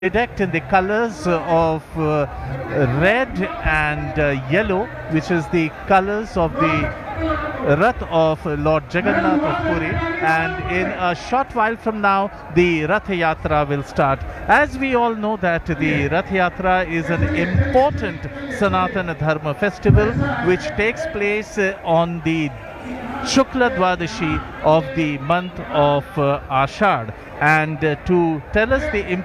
bedecked in the colors of red and yellow, which is the colors of the Rath of Lord Jagannath of Puri, and in a short while from now the Rath Yatra will start. As we all know that the Rath Yatra is an important Sanatana Dharma festival which takes place on the Shukla Dwadashi of the month of Ashad, and to tell us the